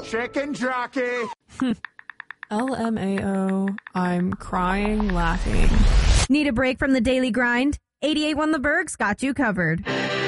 Chicken jockey. LMAO, I'm crying laughing. Need a break from the daily grind? 88 Won the Berg's got you covered.